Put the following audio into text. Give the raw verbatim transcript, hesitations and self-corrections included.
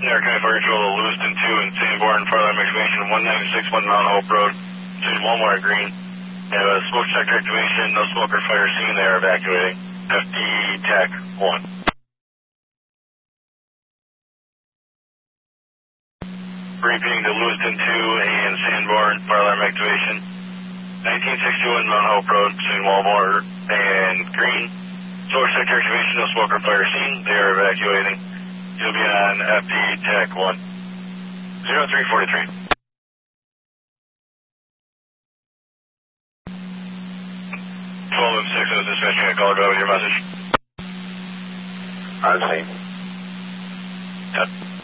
Air County Fire Control, Lewiston two and Sanborn, Farland Excavation, one nine six one Mount Hope Road, between Walmart and Green. They have a smoke detector activation, no smoke or fire seen, they are evacuating. F D Tech one. Repeating to Lewiston two and Sanborn, fire alarm activation. nineteen sixty-one Mount Hope Road between Walmart and Green. Smoke detector activation, no smoke or fire seen. They are evacuating. You'll be on F D Tech one. zero three four three. twelve oh six, I was dispatching a caller. Go with your message. On scene. Yep.